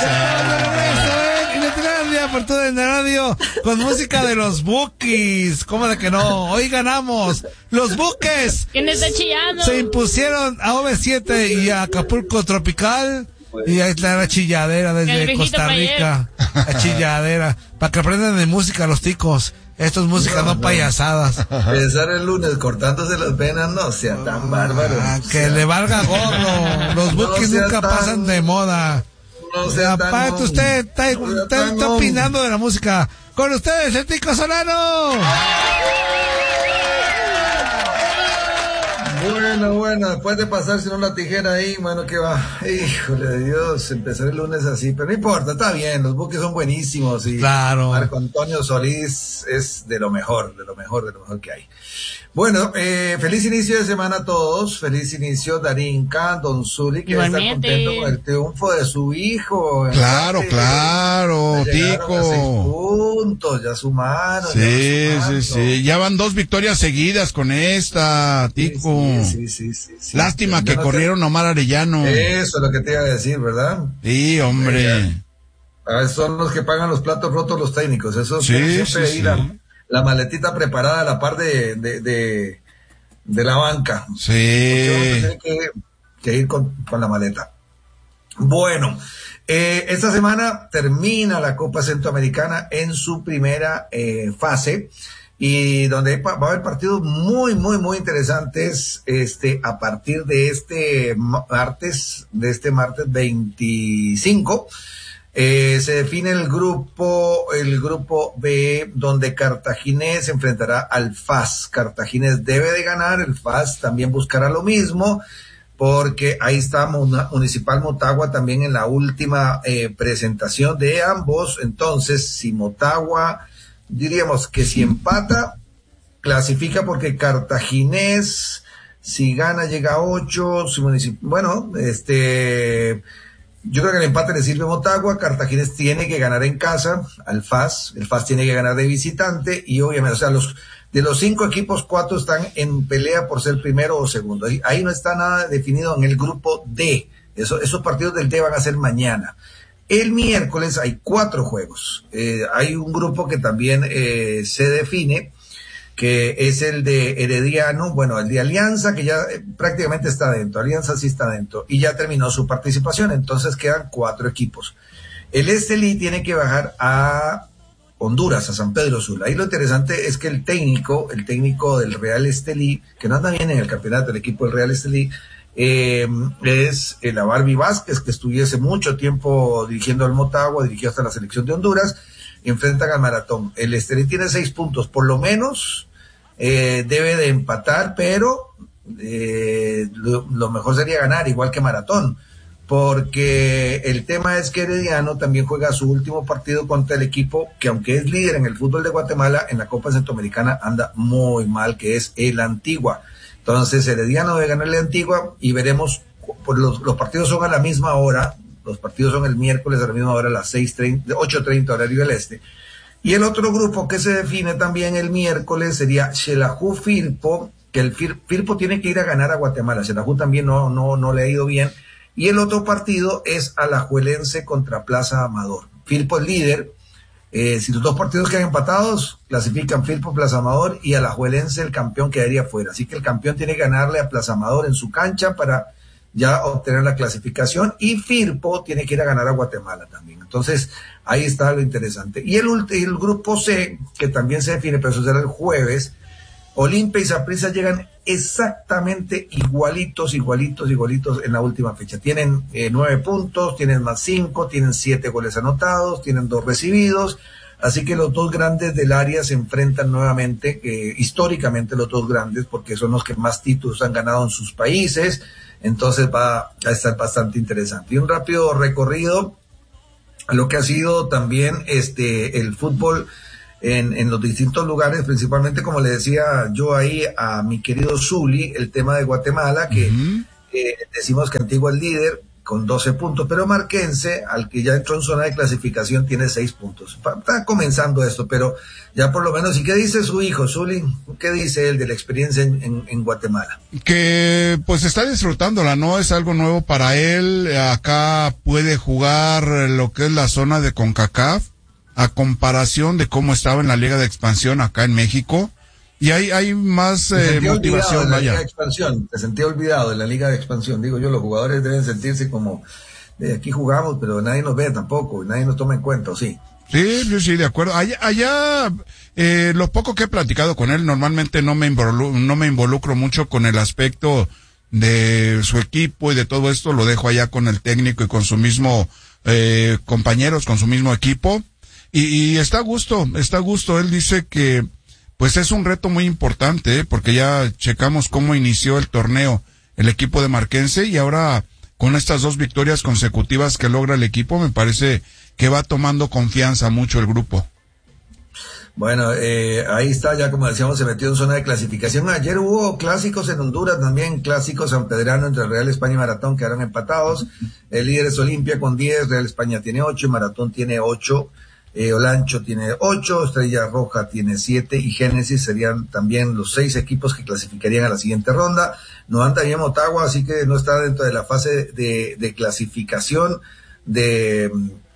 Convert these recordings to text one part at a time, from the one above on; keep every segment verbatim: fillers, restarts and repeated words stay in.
Por todo en la radio con música de los Bukis. ¿Cómo de que no? Hoy ganamos. Los Buques. ¿Quién está chillando? Se impusieron a O V siete y a Acapulco Tropical. Y ahí está la chilladera desde Costa Rica. La chilladera. Para que aprendan de música los ticos. Esto es música, no, no, no payasadas. Pensar el lunes cortándose las venas, no sea tan bárbaro. Ah, que le valga gorro. Los Bukis no nunca tan... pasan de moda. No sea aparte tan... usted está, no está, está opinando de la música. Con ustedes, el Tico Solano. Bueno, bueno, después de pasar sin una tijera ahí, bueno, que va, híjole de Dios, empezar el lunes así, pero no importa, está bien, los Buques son buenísimos y claro. Marco Antonio Solís es de lo mejor, de lo mejor, de lo mejor que hay. Bueno, eh, feliz inicio de semana a todos, feliz inicio Darinka, Don Zuli, que está contento con el triunfo de su hijo. Claro, empate, claro, Tico. A seis puntos, ya sumaron. Sí, ya sí, sí, ya van dos victorias seguidas con esta, Tico. Sí, sí, sí, sí, sí. Lástima sí, que corrieron a Omar Arellano. Eso es lo que te iba a decir, ¿verdad? Sí, hombre. Ah, son los que pagan los platos rotos los técnicos, eso sí, siempre sí, ir a... sí. La maletita preparada a la par de, de, de, de la banca. Sí. Tiene que, que ir con, con la maleta. Bueno, eh, esta semana termina la Copa Centroamericana en su primera eh, fase y donde va a haber partidos muy, muy, muy interesantes este, a partir de este martes, de este martes veinticinco. Eh, se define el grupo, el grupo B, donde Cartaginés se enfrentará al F A S. Cartaginés debe de ganar, el F A S también buscará lo mismo, porque ahí está Municipal Motagua también en la última eh, presentación de ambos. Entonces, si Motagua, diríamos que si empata, clasifica porque Cartaginés, si gana, llega a ocho, si Municipal, bueno, este... Yo creo que el empate le sirve a Motagua. Cartaginés tiene que ganar en casa al F A S, el F A S tiene que ganar de visitante y obviamente, o sea, los de los cinco equipos, cuatro están en pelea por ser primero o segundo. Ahí, ahí no está nada definido en el grupo D. Eso, esos partidos del D van a ser mañana. El miércoles hay cuatro juegos. Eh, hay un grupo que también eh, se define, que es el de Herediano, bueno, el de Alianza, que ya eh, prácticamente está dentro, Alianza sí está dentro, y ya terminó su participación, entonces quedan cuatro equipos. El Estelí tiene que bajar a Honduras, a San Pedro Sula. Ahí lo interesante es que el técnico, el técnico del Real Estelí, que no anda bien en el campeonato, el equipo del Real Estelí, eh, es el Abarbi Vázquez, que estuviese mucho tiempo dirigiendo al Motagua, dirigió hasta la selección de Honduras, enfrentan al Maratón. El Estelí tiene seis puntos, por lo menos eh, debe de empatar, pero eh, lo, lo mejor sería ganar, igual que Maratón, porque el tema es que Herediano también juega su último partido contra el equipo que, aunque es líder en el fútbol de Guatemala, en la Copa Centroamericana anda muy mal, que es el Antigua. Entonces Herediano debe ganarle a Antigua y veremos, pues los, los partidos son a la misma hora. Los partidos son el miércoles a la misma hora, a las seis treinta, ocho treinta horario del este. Y el otro grupo que se define también el miércoles sería Xelajú Firpo, que el Fir, Firpo tiene que ir a ganar a Guatemala. Xelajú también no, no, no le ha ido bien. Y el otro partido es Alajuelense contra Plaza Amador. Firpo es líder. Eh, si los dos partidos quedan empatados, clasifican Firpo, Plaza Amador, y Alajuelense, el campeón, quedaría fuera. Así que el campeón tiene que ganarle a Plaza Amador en su cancha para ya obtener la clasificación, y Firpo tiene que ir a ganar a Guatemala también. Entonces, ahí está lo interesante. Y el, el grupo C, que también se define, pero eso será el jueves, Olimpia y Saprissa llegan exactamente igualitos, igualitos, igualitos en la última fecha. Tienen eh, nueve puntos, tienen más cinco, tienen siete goles anotados, tienen dos recibidos. Así que los dos grandes del área se enfrentan nuevamente, eh, históricamente los dos grandes, porque son los que más títulos han ganado en sus países. Entonces va a estar bastante interesante. Y un rápido recorrido a lo que ha sido también este el fútbol en, en los distintos lugares, principalmente, como le decía yo ahí a mi querido Zuli, el tema de Guatemala, que uh-huh. eh, decimos que Antigua es líder, con doce puntos, pero Marquense, al que ya entró en zona de clasificación, tiene seis puntos. Está comenzando esto, pero ya por lo menos, ¿y qué dice su hijo, Zuli? ¿Qué dice él de la experiencia en, en, en Guatemala? Que pues está disfrutándola, ¿no? Es algo nuevo para él. Acá puede jugar lo que es la zona de CONCACAF, a comparación de cómo estaba en la Liga de Expansión acá en México. Y hay, hay más eh, motivación, de la vaya. Liga de Expansión. Te sentí olvidado de la Liga de Expansión. Digo yo, los jugadores deben sentirse como, de aquí jugamos, pero nadie nos ve tampoco, nadie nos toma en cuenta, ¿o sí? Sí, sí, sí, de acuerdo. Allá, allá eh, lo poco que he platicado con él, normalmente no me involucro, no me involucro mucho con el aspecto de su equipo y de todo esto, lo dejo allá con el técnico y con su mismo eh, compañeros, con su mismo equipo. Y, y está a gusto, está a gusto. Él dice que pues es un reto muy importante, ¿eh? Porque ya checamos cómo inició el torneo el equipo de Marquense y ahora con estas dos victorias consecutivas que logra el equipo, me parece que va tomando confianza mucho el grupo. Bueno, eh, ahí está, ya como decíamos, se metió en zona de clasificación. Ayer hubo clásicos en Honduras también, clásicos sanpedrano entre Real España y Maratón, quedaron empatados. El líder es Olimpia con diez, Real España tiene ocho, Maratón tiene ocho. Eh, Olancho tiene ocho, Estrella Roja tiene siete y Génesis serían también los seis equipos que clasificarían a la siguiente ronda. No anda bien Motagua, así que no está dentro de la fase de, de clasificación de,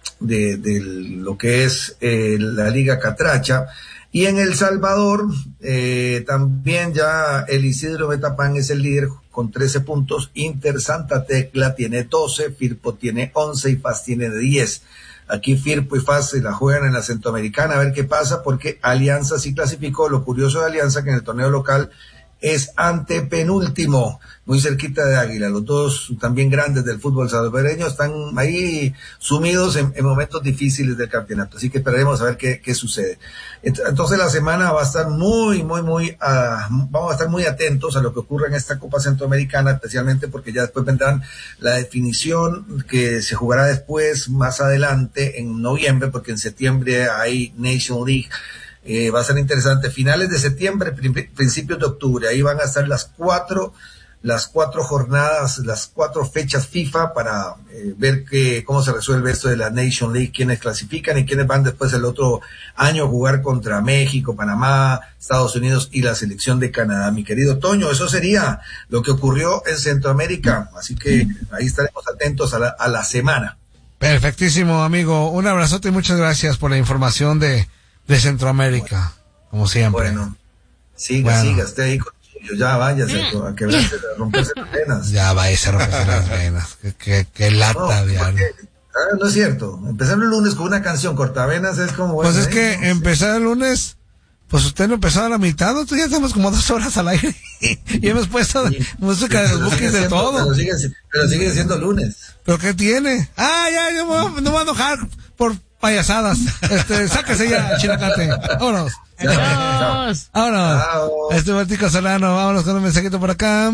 de, de lo que es eh, la Liga Catracha. Y en El Salvador eh, también ya el Isidro Metapán es el líder con trece puntos, Inter Santa Tecla tiene doce, Firpo tiene once y F A S tiene diez. Aquí Firpo y F A S se la juegan en la Centroamericana, a ver qué pasa, porque Alianza sí clasificó. Lo curioso de Alianza que en el torneo local es antepenúltimo, muy cerquita de Águila. Los dos también grandes del fútbol salvadoreño están ahí sumidos en, en momentos difíciles del campeonato, así que esperaremos a ver qué, qué sucede. Entonces la semana va a estar muy, muy, muy, uh, vamos a estar muy atentos a lo que ocurra en esta Copa Centroamericana, especialmente porque ya después vendrán la definición que se jugará después, más adelante, en noviembre, porque en septiembre hay Nation League. Eh, va a ser interesante, finales de septiembre, principios de octubre, ahí van a estar las cuatro, las cuatro jornadas, las cuatro fechas FIFA para eh, ver que, cómo se resuelve esto de la Nation League, quiénes clasifican y quiénes van después el otro año a jugar contra México, Panamá, Estados Unidos y la selección de Canadá. Mi querido Toño, eso sería lo que ocurrió en Centroamérica, así que ahí estaremos atentos a la, a la semana. Perfectísimo, amigo, un abrazote y muchas gracias por la información de de Centroamérica, bueno, como siempre. Bueno, siga, bueno. siga, esté ahí con ellos, ya váyase a quebrarse, a romperse las venas. Ya váyase a romperse las venas, que, que, que lata, no, diario. Ah, no es cierto, empezar el lunes con una canción cortavenas es como... Pues bueno, es que ¿eh? empezar el lunes, pues usted no empezó a la mitad, nosotros ya estamos como dos horas al aire y hemos puesto sí, música de los buques de todo. Pero sigue, pero sigue siendo lunes. ¿Pero qué tiene? Ah, ya, yo no me voy a enojar por payasadas. Este, sáquese ya, Chinacate. Vámonos. Vámonos. Vámonos. Este Martico Solano, vámonos con un mensajito por acá.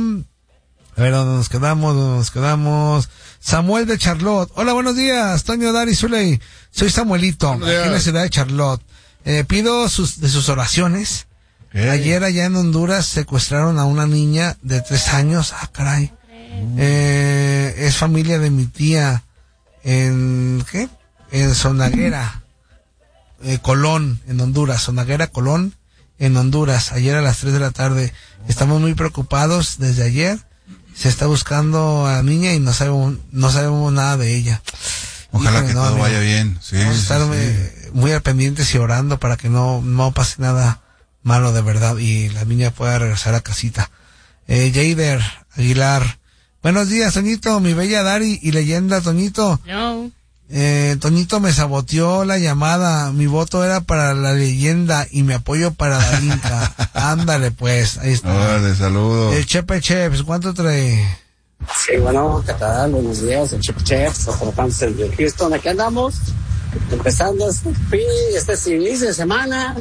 A ver, ¿dónde nos quedamos? ¿Dónde nos quedamos? Samuel de Charlotte. Hola, buenos días. Toño, Dari, Zuley. Soy Samuelito, aquí en la ciudad de Charlotte. Eh, pido sus, de sus oraciones. ¿Qué? Ayer allá en Honduras secuestraron a una niña de tres años. Ah, caray. Eh, es familia de mi tía en, ¿qué? En Sonaguera, eh, Colón, en Honduras, Sonaguera, Colón, en Honduras, ayer a las tres de la tarde. Estamos muy preocupados desde ayer. Se está buscando a la niña y no sabemos, no sabemos nada de ella. Ojalá Híjole, que no, todo amigo, vaya bien. Sí, vamos a estar sí, sí. muy al pendientes y orando para que no, no pase nada malo de verdad y la niña pueda regresar a casita. Eh, Jader Aguilar. Buenos días, Toñito, mi bella Dari y leyenda, Toñito. No. Eh, Toñito me saboteó la llamada, mi voto era para la leyenda y mi apoyo para la Inca. Ándale pues, ahí está. Órale, saludos. El Chepe Cheps, ¿cuánto trae? Sí, bueno, ¿qué tal? Buenos días, el Chepe Cheps, los tratantes de Houston, aquí andamos, empezando este, este inicio de semana.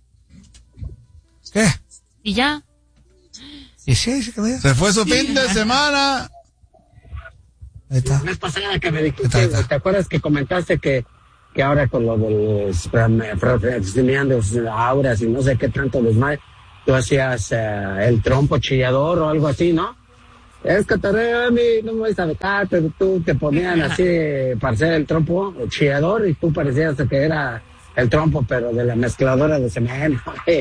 ¿Qué? ¿Y ya? ¿Y sí? ¿Se, quedó? Se fue su fin de semana. Ahí está. La vez pasada que me dijiste, está, está. ¿te acuerdas que comentaste que, que ahora con lo de los auras y no sé qué tanto desmadre, tú hacías uh, el trompo chillador o algo así, ¿no? Es cotorreo, a mí no me vais a vetar, pero tú te ponían así para ser el trompo, el chillador, y tú parecías que era el trompo, pero de la mezcladora de cemento. ¿Qué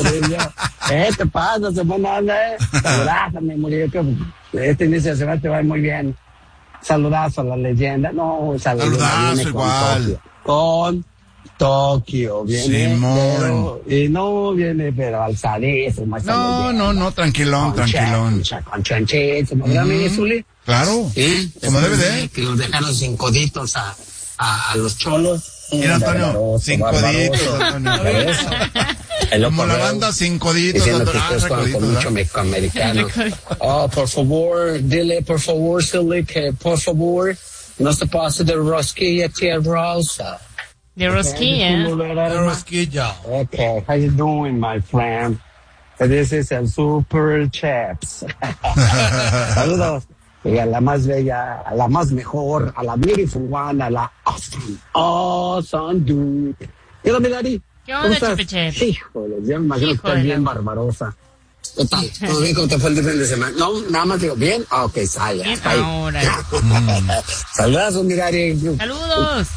te pasa, se buena onda, eh? Saludázame, Murillo, que este inicio de semana te va muy bien. Saludazo a la leyenda. No, saludazo, saludazo igual. Con Tokio, viene, Simón. pero, y no viene, pero alzadísimo. No, no, no, tranquilón, con tranquilón. Chancha, con chanchísimo, ¿verdad, Mm, mi Zuli? Claro, Sí, como debe de. que los dejaron sin coditos a, a, a los cholos. Mira, Antonio, Barbaroso, sin barbaroso. coditos, Antonio. Por eso. El Como otro la veo banda sin coditos, diciendo que Antonio. Ah, ustedes coditos, con mucho ¿verdad? mexicoamericano. Oh, por favor, dile por favor, Zuli, que por favor no se pase de rosquilla tierrosa. De rosquilla. Rosquilla. Okay, how you doing, my friend? This is el Super Chaps. Saludos. Y a la más bella, a la más mejor, a la beautiful one, a la awesome, awesome dude. ¿Qué onda, mi Dari? ¿Qué onda, ¿Cómo estás? Chepe Chep? Híjole, yo me imagino que estás Híjole. bien barbarosa. Total, ¿todo bien? ¿Cómo te fue el fin de semana? No, nada más digo, ¿bien? Ah, ok, sale, Bien hasta ahí. ahora. Saludos, mi Dari. Saludos.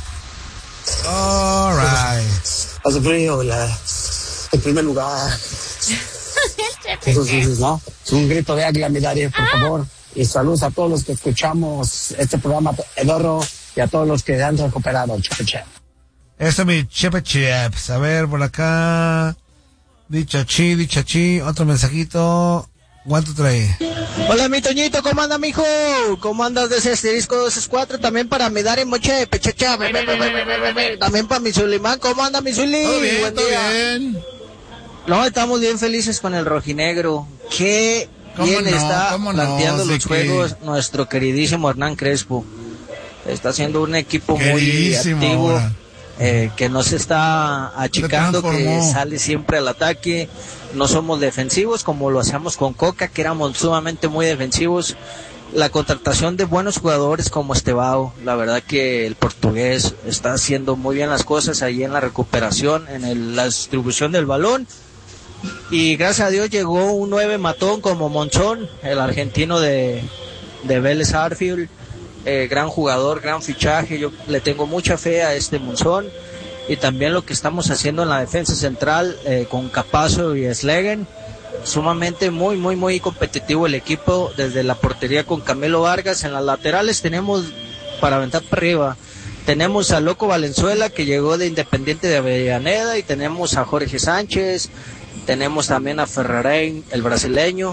All right. Hace frío, la, en primer lugar. Entonces, ¿no? Es un grito de águila, mi Dari, por favor. Y saludos a todos los que escuchamos este programa, Edorro, y a todos los que han recuperado, Chepe Chep. Este es mi Chepe Cheps. A ver, por acá. Dicha chi, dicha chi. Otro mensajito. ¿Cuánto trae? Hola, mi Toñito, ¿cómo anda, mijo? ¿Cómo andas de ese asterisco dos esos cuatro? También para mi Dari Moche, Pechecha, be, be, be, be, be, be, be. También para mi Zulimán, ¿cómo anda mi Zuli? Todo bien, Buen todo día. bien. No, estamos bien felices con el rojinegro. Qué ¿Cómo bien no? está ¿Cómo no? planteando Sí los que- juegos nuestro queridísimo Hernán Crespo. Está haciendo un equipo muy Queridísimo activo, ahora. eh, que no se está achicando, que transformó. sale siempre al ataque. No somos defensivos como lo hacíamos con Coca, que éramos sumamente muy defensivos. La contratación de buenos jugadores como Estevao, la verdad que el portugués está haciendo muy bien las cosas ahí en la recuperación, en el- la distribución del balón. Y gracias a Dios llegó un nueve matón como Monzón, el argentino de, de Vélez Arfield. Eh, gran jugador, gran fichaje. Yo le tengo mucha fe a este Monzón. Y también lo que estamos haciendo en la defensa central eh, con Capazo y Slegen. Sumamente muy, muy, muy competitivo el equipo. Desde la portería con Camilo Vargas. En las laterales tenemos para aventar para arriba. Tenemos a Loco Valenzuela, que llegó de Independiente de Avellaneda. Y tenemos a Jorge Sánchez. Tenemos también a Ferrarein, el brasileño.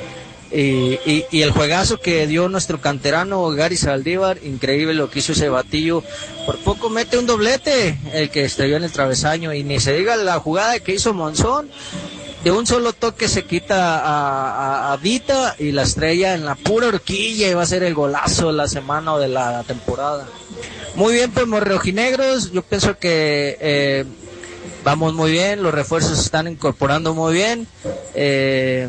Y, y, y el juegazo que dio nuestro canterano Gary Saldívar, increíble lo que hizo ese batillo. Por poco mete un doblete, el que estrelló en el travesaño. Y ni se diga la jugada que hizo Monzón. De un solo toque se quita a, a, a Vita y la estrella en la pura horquilla, y va a ser el golazo de la semana o de la temporada. Muy bien, pues, rojinegros. Yo pienso que eh, vamos muy bien, los refuerzos se están incorporando muy bien. Eh,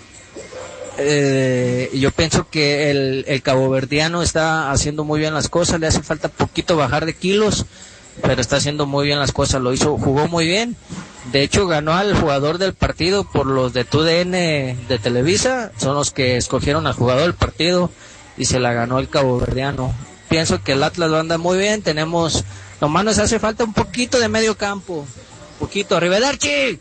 eh, yo pienso que el, el caboverdiano está haciendo muy bien las cosas, le hace falta poquito bajar de kilos, pero está haciendo muy bien las cosas, lo hizo, jugó muy bien. De hecho, ganó al jugador del partido por los de T U D N de Televisa, son los que escogieron al jugador del partido y se la ganó el caboverdiano. Pienso que el Atlas lo anda muy bien, tenemos, nomás nos hace falta un poquito de medio campo, un poquito, arrivederci.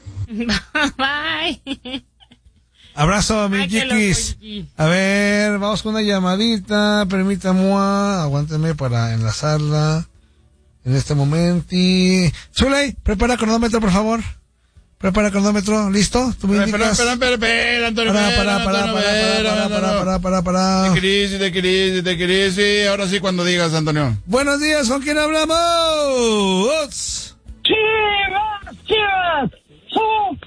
Bye. Abrazo, mi Ay, qué loco, chiquis. Gigi. A ver, vamos con una llamadita. Permítame, aguántenme para enlazarla en este momento. Zuley, prepara cronómetro, por favor. Prepara cronómetro, ¿listo? ¿Tú me Espera, indicas? espera, espera, espera, Antonio. Para, espera, para, para, Antonio, para, espera, para, Antonio. para, para, para, para. De crisis, de crisis, de crisis. Ahora sí, cuando digas, Antonio. Buenos días, ¿con quién hablamos? Uts. ¡Chivas! ¡Chivas! ¡Su!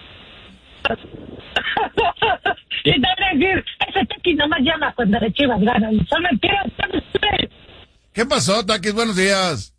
Y te voy a decir, ese Teki nomás llama cuando las Chivas ganan. Son mentiras, son ustedes. ¿Qué pasó, Taquis? Buenos días.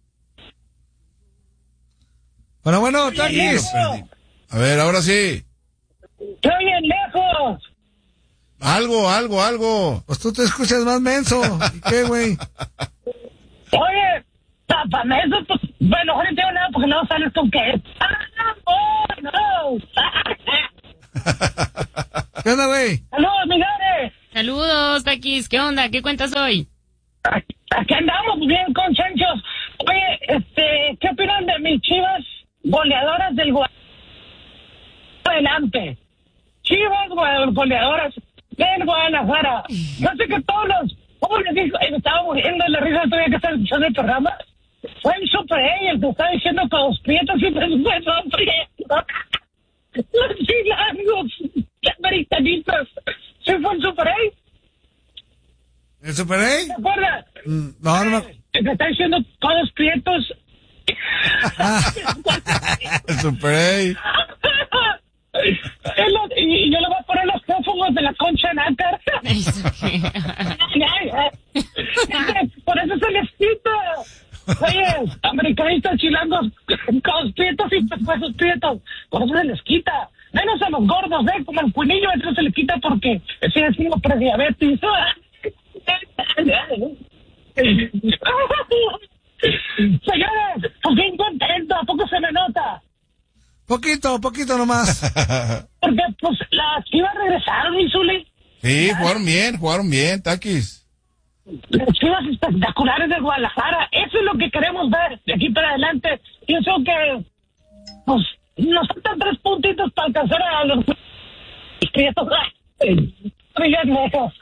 Bueno, bueno, Taquis. A ver, ahora sí. ¡Estoy bien lejos! Algo, algo, algo. Pues tú te escuchas más menso. ¿Y qué, güey? Oye, tápame eso, pues, bueno, no entiendo nada porque no sales con que... ¡Ah, oh, no! ¿Qué onda, güey? ¡Saludos, Migares! ¿Qué Saludos, Taquis. ¿Qué onda? ¿Qué cuentas hoy? Aquí andamos bien con chanchos. Oye, este, ¿qué opinan de mis Chivas goleadoras del Guadalajara? Adelante. Chivas goleadoras del Guadalajara. Yo sé que todos los... ¿Cómo les digo? Me estaba muriendo en la risa todavía que estaba escuchando el programa. Fue el Super A el que estaba diciendo que los prietos siempre son prietos. Los chilangos, los americanistas. ¿Sí fue el Super A? ¿El Super A? ¿Te acuerdas? Mm, no, no me... El que está diciendo todos prietos. El Super A. Y yo le voy a poner los prófugos de la concha en nácar. Por eso se les quita. Oye, americanistas chilangos, con prietos y pesos prietos, por eso se les quita. Menos a los gordos, ¿eh? Como el cuinillo, eso se le quita porque sigue siendo prediabetes. Señores, pues bien contento, ¿a poco se me nota? Poquito, poquito nomás. Porque, pues, las Chivas regresaron, mi Zuli. Sí, jugaron bien, jugaron bien, Taquis. Las Chivas espectaculares de Guadalajara. Eso es lo que queremos ver de aquí para adelante. Pienso que, pues, nos faltan tres puntitos para alcanzar a los prietos. Bien lejos.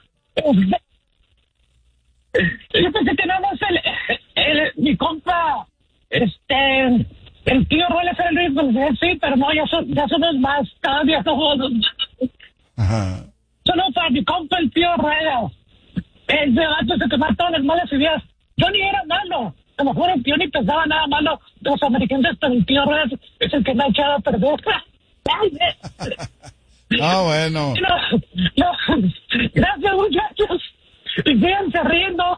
Yo pensé que nada más el, el, mi compa, este... El tío Ruelas era el ritmo, sí, pero no, ya, son, ya somos más, cada día somos más. Solo para mi compa el tío Ruelas. Ese vato se que todas las malas ideas. Yo ni era malo. A lo mejor yo ni pensaba nada malo de los americanos, pero el tío Ruelas es el que me ha echado a perder. Ah, bueno. No, no. Gracias, muchachos. Y síganse riendo.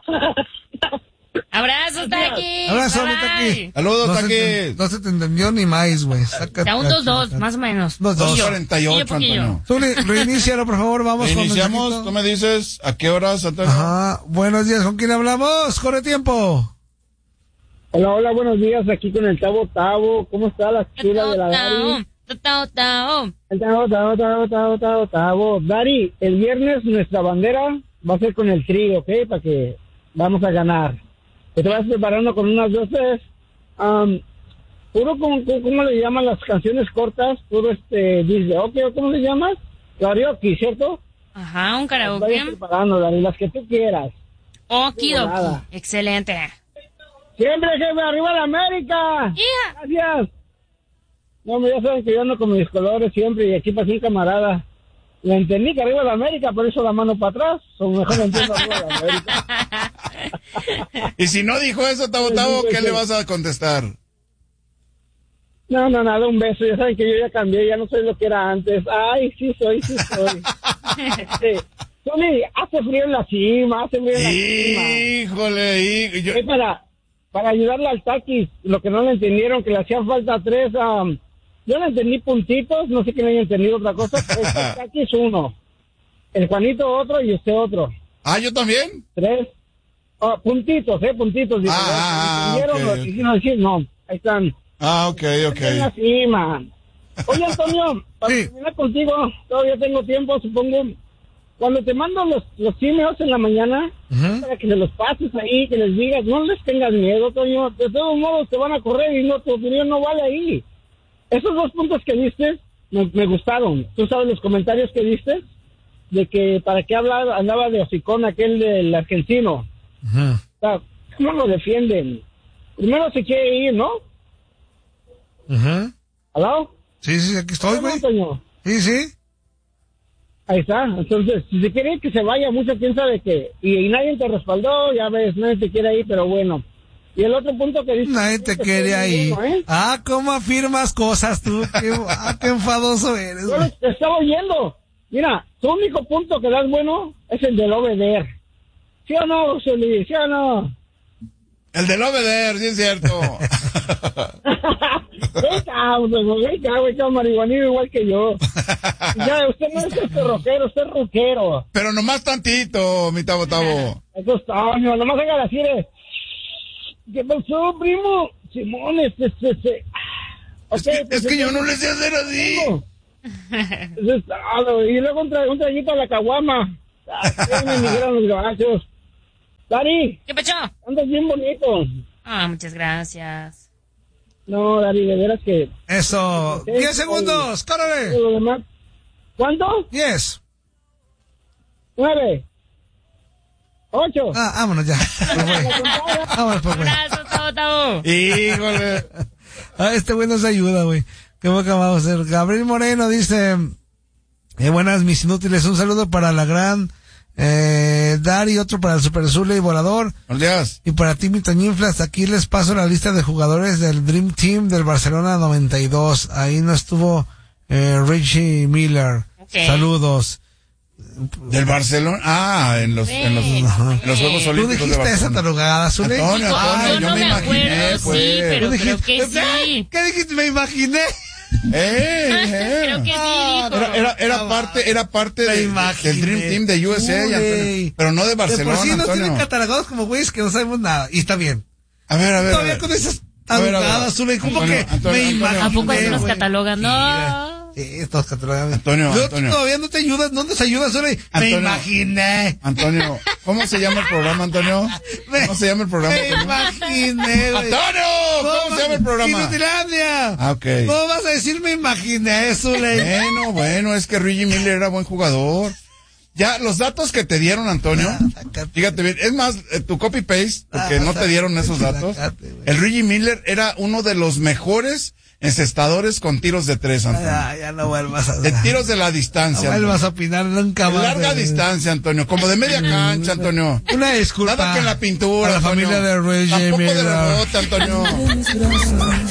Abrazos, Taki. Abrazo, Bye, Taki. bye. Saludos, No se Taki. te- No se te entendió ni más, güey. Sácate Da un a dos dos, chingar. más o menos. Dos, dos. Poquillo. cuarenta y ocho, Poquillo, poquillo. Antonio. Zuli, reinícialo, por favor, vamos con Iniciamos, mensajito. tú me dices a qué horas, Antonio. Ajá, buenos días, ¿con quién hablamos? Corre tiempo. Hola, hola, buenos días, aquí con el Tavo Tavo. ¿Cómo está la chula de la Dari? Tao, tao, tao. El Tavo, Tavo, Tavo, Tavo, Tavo, Tavo. Dari, el viernes nuestra bandera va a ser con el Tri, ¿ok? Para que vamos a ganar. Que te vas preparando con unas doces. Um, puro, con, con- ¿cómo le llaman las canciones cortas? Puro este, dice, ok, ¿cómo le llamas? Karaoke, ¿cierto? Ajá, un Vayas karaoke. preparando, Dari, las que tú quieras. Okidoki. volada. Excelente. Siempre, jefe, arriba la América. Yeah. Gracias. No, hombre, ya saben que yo ando con mis colores siempre y aquí pasé un camarada. Le entendí que arriba la América, por eso la mano para atrás. O mejor le entiendo arriba la América. Y si no dijo eso, Tavo Tavo, ¿qué le vas a contestar? No, no, nada, un beso. Ya saben que yo ya cambié, ya no soy lo que era antes. Ay, sí soy, sí soy. Este, Tony, hace frío en la cima, hace frío en la cima. Híjole, y yo... Eh, para, para ayudarle al Taquis, lo que no le entendieron, que le hacían falta tres, um, yo le entendí puntitos, no sé quién haya entendido otra cosa, pero el Taquis uno, el Juanito otro y usted otro. Ah, ¿yo también? Tres, oh, puntitos, eh, puntitos. Digo, Ah, ¿entendieron ok, lo ok. que quisieron decir? No, ahí están. Ah, ok, En la ok. cima. Oye, Antonio, para Sí. terminar contigo, todavía tengo tiempo, supongo. Cuando te mando los, los emails en la mañana, Ujú. para que se los pases ahí, que les digas, no les tengas miedo, Toño. De todos modos te van a correr y no, tu opinión no vale ahí. Esos dos puntos que diste me, me gustaron. Tú sabes los comentarios que diste de que para qué hablaba, andaba de hocicón aquel del argentino. Ujú. O sea, ¿cómo lo defienden? Primero se quiere ir, ¿no? Ujú. ¿Aló? Sí, sí, aquí estoy, ¿Cómo, güey. Toño? Sí, sí. Ahí está. Entonces, si se quiere ir, que se vaya, mucho quién sabe que... Y, y nadie te respaldó, ya ves, nadie te quiere ahí, pero bueno. Y el otro punto que dice... Nadie te quiere ahí. ¿eh? Ah, cómo afirmas cosas tú. Qué, ah, qué enfadoso eres, Yo güey. te estaba oyendo. Mira, tu único punto que das bueno es el del obeder. ¿Sí o no, Zuli? ¿Sí o no? El del obeder, sí es cierto. Venga, venga, venga, marihuanero igual que yo. Ya, usted no es este rockero, usted es rockero. Pero nomás tantito, mi Tavo Tavo. Eso está, Toño, nomás haga así de... ¿Qué pasó, primo? Simón, este, este, este... Es que, es que yo no le sé hacer así. Eso es todo. Y luego un, tra un traguito a la caguama. Me migraron los gabachos. Dari. ¿Qué pecho? Andas bien bonito. Ah, muchas gracias. No, Dari, de veras que... Eso. Diez segundos, córrele. Lo demás. ¿Cuánto? Diez. Nueve. Ocho. Ah, vámonos ya. Vámonos, pues, güey. Abrazo, Tavo, Tavo. Híjole. Ah, este güey nos ayuda, güey. ¿Qué boca vamos a hacer? Gabriel Moreno dice, eh, buenas mis inútiles, un saludo para la gran eh, Dari, otro para el Super Zule y Volador. Buenos días. Y para ti, mi Toñinflas, aquí les paso la lista de jugadores del Dream Team del Barcelona noventa y dos. Ahí no estuvo eh, Richie Miller. Okay. Saludos. Del Barcelona. Ah, en los, en los, en los Juegos ¿Tú Olímpicos de dijiste esa Barcelona. tarugada, Zule? Antonio, Antonio, yo yo no me me imaginé, acuerdo, pues. sí, pero ¿Tú creo dijiste? que sí. ¿Qué dijiste? Me imaginé. Eh, eh. Creo que sí, dijo. Era, era, era parte, era parte Me de- imaginé. del Dream Team de U S A, Güey. Antonio, pero no de De Barcelona, por sí nos Antonio. tienen catalogados como güeyes que no sabemos nada. Y está bien. A ver, a ver. a Todavía ver. con esas A ver, a ver. tarugadas, Zule, como Antonio, que Antonio, me Antonio. imaginé. ¿A poco así nos güey. catalogan? No. Sí, Sí, todos catalogan. Antonio, Yo Antonio. todavía no te ayudas, no nos ayudas, Zule. Me Antonio. imaginé. Antonio, ¿cómo se llama el programa, Antonio? ¿Cómo se llama el programa? Me Antonio? imaginé, güey. ¡Antonio! ¿Cómo se llama el programa? Inutilandia. Ah, ok. ¿Cómo vas a decir me imaginé, Zule? Bueno, bueno, es que Reggie Miller era buen jugador. Ya, los datos que te dieron, Antonio, fíjate bien, es más, eh, tu copy-paste, porque Ah, no te dieron esos datos. sácate, güey. El Reggie Miller era uno de los mejores encestadores con tiros de tres, Antonio. Ya, ya no vuelvas a... De tiros de la No distancia. vuelvas a Antonio. opinar nunca De más. larga de- distancia, Antonio, como de media cancha, Antonio. Una disculpa. Nada que en la pintura, a la Antonio. familia de Reggie Tampoco de Miller. rebote, Antonio.